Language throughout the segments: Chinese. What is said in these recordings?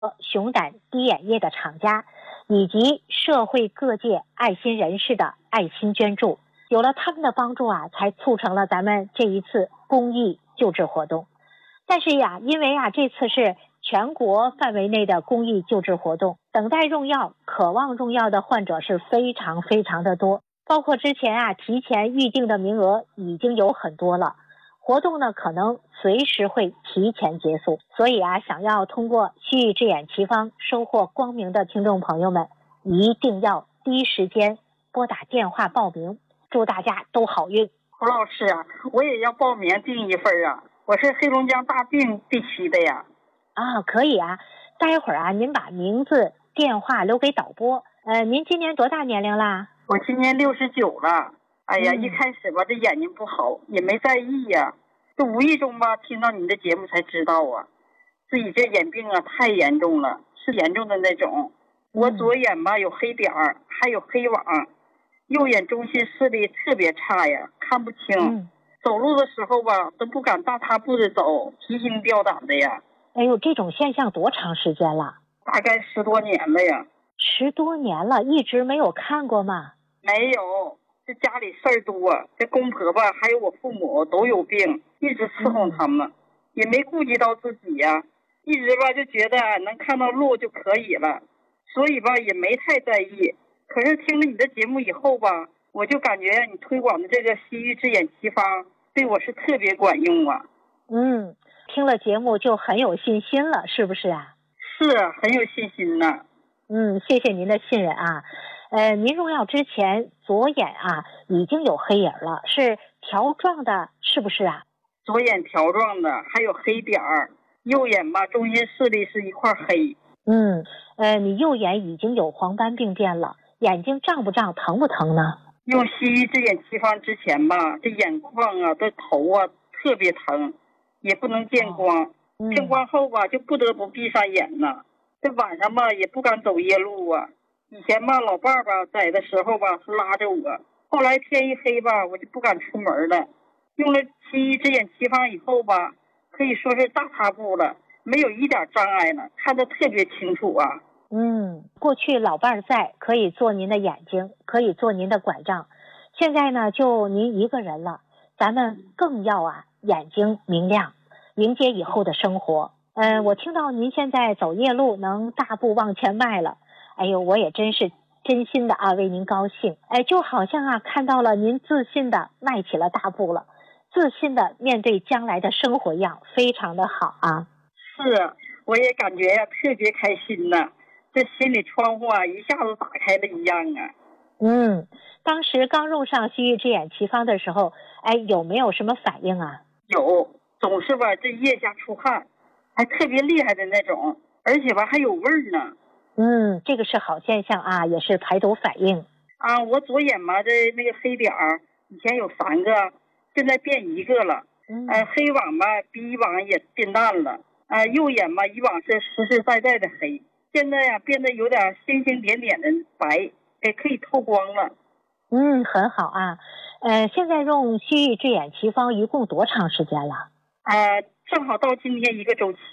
熊胆滴眼液的厂家，以及社会各界爱心人士的爱心捐助。有了他们的帮助啊，才促成了咱们这一次公益救治活动。但是呀，因为这次是全国范围内的公益救治活动，等待用药、渴望用药的患者是非常非常的多，包括之前提前预定的名额已经有很多了。活动呢，可能随时会提前结束，所以想要通过西域之眼奇方收获光明的听众朋友们，一定要第一时间拨打电话报名。祝大家都好运。 胡老师啊，我也要报名订一份啊，我是黑龙江大病地区的呀。 可以啊，待会儿您把名字、电话留给导播。您今年多大年龄啦？ 我今年69了。哎呀，一开始吧，这眼睛不好，也没在意呀，就无意中吧听到你的节目才知道啊，自己这眼病太严重了，是严重的那种。我左眼吧有黑点儿，还有黑网，右眼中心视力特别差呀，看不清。走路的时候吧都不敢大踏步的走，提心吊胆的呀。 哎呦，这种现象多长时间了？ 大概10多年了呀。 10多年了，一直没有看过吗？ 没有，这家里事儿多，这公婆吧还有我父母都有病，一直伺候他们，也没顾及到自己呀，一直吧就觉得能看到路就可以了，所以吧也没太在意。可是听了你的节目以后吧，我就感觉你推广的这个西域之眼奇方对我是特别管用啊。 听了节目就很有信心了，是不是啊？ 是，很有信心呢。 谢谢您的信任啊。您用药之前左眼已经有黑影了，是条状的，是不是啊？ 左眼条状的，还有黑点儿，右眼吧中心视力是一块黑。 你右眼已经有黄斑病变了，眼睛胀不胀，疼不疼呢？ 用西域之眼奇方之前吧，这眼眶这头特别疼，也不能见光。见光后吧就不得不闭上眼了，这晚上吧也不敢走夜路啊。以前吧老伴儿吧在的时候吧是拉着我，后来天一黑吧我就不敢出门了。用了西域之眼奇方以后吧，可以说是大踏步了，没有一点障碍了，看得特别清楚啊。 过去老伴儿在，可以做您的眼睛，可以做您的拐杖，现在呢就您一个人了，咱们更要眼睛明亮，迎接以后的生活。我听到您现在走夜路能大步往前迈了，哎呦，我也真是真心的为您高兴。就好像看到了您自信的迈起了大步了，自信的面对将来的生活一样，非常的好啊。 是，我也感觉特别开心呢，这心理窗户一下子打开了一样啊。 当时刚用上西域之眼奇方的时候，有没有什么反应啊？ 有，总是吧这腋下出汗，还特别厉害的那种，而且吧还有味儿呢。 这个是好现象啊，也是排毒反应我左眼嘛的那个黑点儿以前有3个，现在变1个了。黑网吧比以往也变淡了。右眼吧以往是实实在在的黑，现在变得有点星星点点的白，可以透光了。 很好啊。现在用西域之眼奇方一共多长时间了？ 正好到今天1个周期。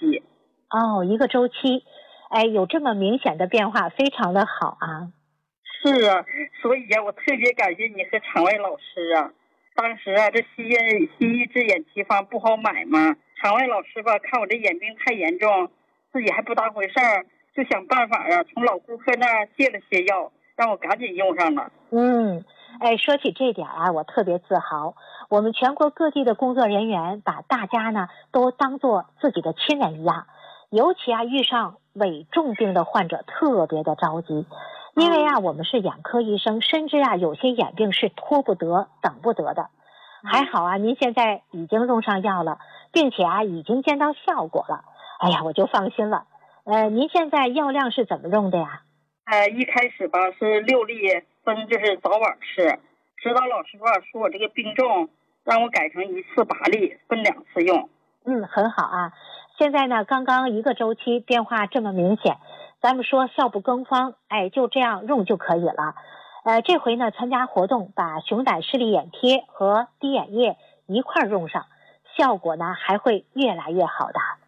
1个周期，有这么明显的变化，非常的好啊。 是啊，所以我特别感谢你和场外老师啊。当时这西域之眼奇方不好买嘛，场外老师吧看我这眼病太严重，自己还不当回事儿，就想办法从老顾客那儿借了些药，让我赶紧用上了。 说起这点我特别自豪。我们全国各地的工作人员把大家呢都当作自己的亲人一样，尤其遇上伪重病的患者特别的着急，因为我们是眼科医生，甚至有些眼病是拖不得等不得的。还好您现在已经用上药了，并且已经见到效果了，我就放心了。您现在药量是怎么用的呀？ 一开始吧是6粒分，就是早晚吃。指导老师说我这个病重，让我改成1次8粒，分2次用。 很好啊。现在呢刚刚1个周期变化这么明显，咱们说效不更方，就这样用就可以了。这回呢参加活动，把熊胆视力眼贴和滴眼液一块用上，效果呢还会越来越好的。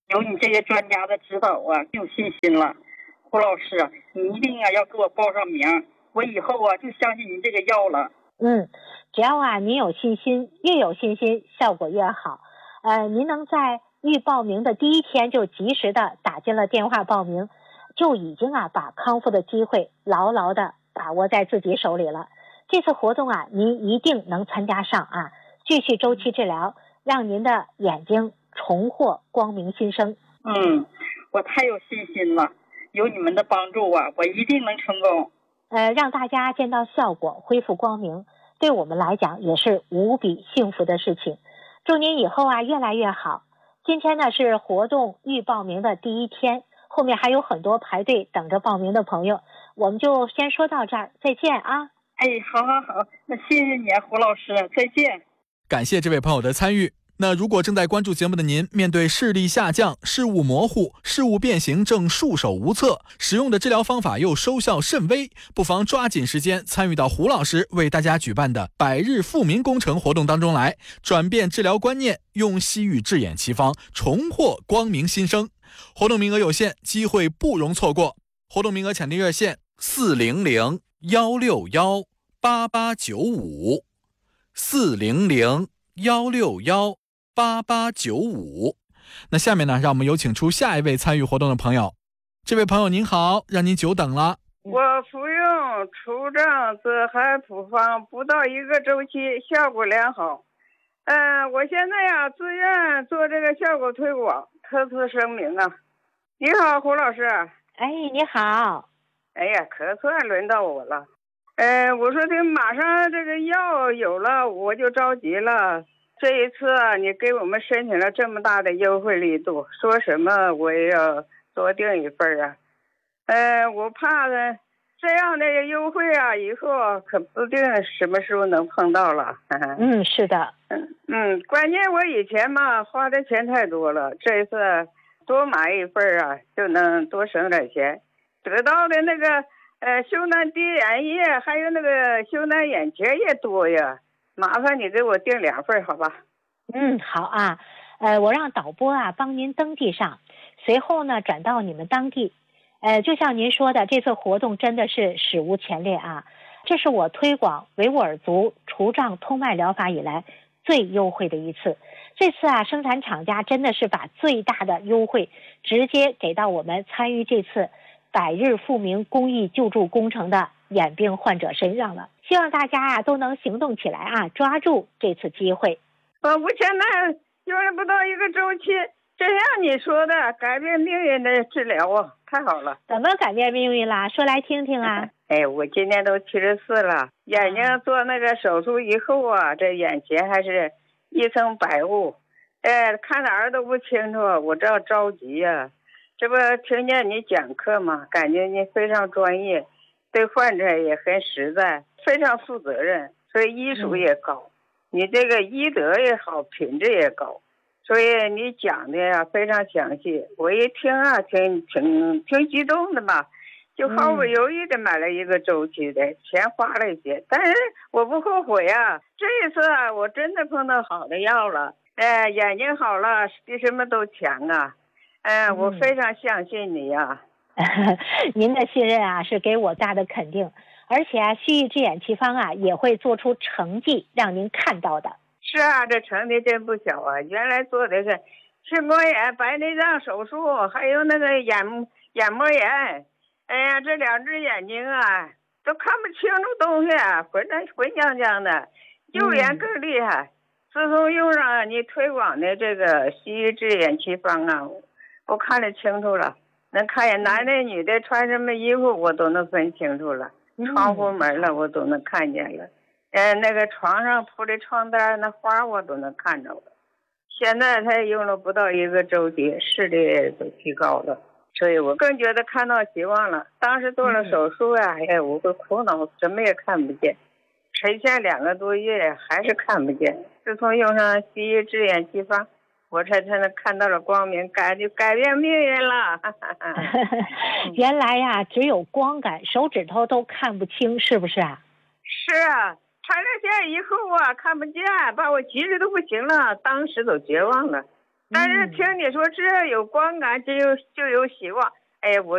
有你这些专家的指导啊，有信心了。胡老师啊，你一定要给我报上名，我以后啊就相信您这个药了。 只要啊您有信心，越有信心效果越好。您能在预报名的第一天就及时的打进了电话报名，就已经啊把康复的机会牢牢的把握在自己手里了。这次活动啊，您一定能参加上啊，继续周期治疗，让您的眼睛重获光明新生。 我太有信心了，有你们的帮助啊，我一定能成功。 让大家见到效果，恢复光明，对我们来讲也是无比幸福的事情。祝您以后啊越来越好。今天呢是活动预报名的第一天，后面还有很多排队等着报名的朋友，我们就先说到这儿，再见啊。 好，那谢谢你啊，胡老师，再见。 感谢这位朋友的参与。那如果正在关注节目的您，面对视力下降、视物模糊、视物变形正束手无策，使用的治疗方法又收效甚微，不妨抓紧时间参与到胡老师为大家举办的百日复明工程活动当中来，转变治疗观念，用西域治眼奇方重获光明新生。活动名额有限，机会不容错过。活动名额抢订热线400-161-8895，400-161-8895。那下面呢，让我们有请出下一位参与活动的朋友。这位朋友您好，让您久等了。 我服用除障泽海普方不到1个周期，效果良好。我现在呀自愿做这个效果推广，特此声明啊。你好，胡老师。 你好。 哎呀，可算轮到我了。我说这马上这个药有了，我就着急了。这一次啊，你给我们申请了这么大的优惠力度，说什么我也要多订一份啊。我怕呢这样的优惠啊，以后可不定什么时候能碰到了。 是的。 关键我以前嘛花的钱太多了，这一次多买一份啊，就能多省点钱，得到的那个修南滴眼液还有那个修南眼结也多呀，麻烦你给我订2份好吧？ 好啊。我让导播啊帮您登记上，随后呢转到你们当地。就像您说的，这次活动真的是史无前例啊！这是我推广维吾尔族除障通脉疗法以来最优惠的一次。这次啊，生产厂家真的是把最大的优惠直接给到我们参与这次百日复明公益救助工程的眼病患者身上了。希望大家啊都能行动起来啊，抓住这次机会。 我现在用了不到1个周期，这像你说的改变命运的治疗啊，太好了。 怎么改变命运啦？说来听听啊。 我今年都74了，眼睛做那个手术以后啊，这眼前还是一层白雾，看哪儿都不清楚，我这着急呀。这不听见你讲课嘛，感觉你非常专业，对患者也很实在，非常负责任，所以医术也高，你这个医德也好，品质也高，所以你讲的呀非常详细，我一听啊挺激动的嘛，就毫不犹豫的买了1个周期的，钱花了一些，但是我不后悔啊。这一次啊，我真的碰到好的药了，眼睛好了，比什么都强啊。我非常相信你呀。 您的信任啊是给我大的肯定，而且啊西域治眼奇方啊也会做出成绩让您看到的。 是啊，这成绩真不小啊！原来做的是青光眼、白内障手术，还有那个眼膜炎。哎呀，这2只眼睛啊都看不清楚东西啊，混浆浆的。右眼更厉害。自从用上你推广的这个西域治眼奇方啊，我看得清楚了，能看见男的女的穿什么衣服我都能分清楚了，窗户门了我都能看见了，那个床上铺的床单那花我都能看着了。现在才用了不到1个周期，视力都提高了，所以我更觉得看到希望了。当时做了手术啊，我会苦恼，什么也看不见，沉陷2个多月还是看不见。自从用上西域治眼奇方，我才能看到了光明，改变命运了。 原来呀，只有光感，手指头都看不清，是不是啊？ 是啊，插了线以后啊，看不见，把我急的都不行了，当时都绝望了。 但是听你说只要有光感就有希望。哎呀，我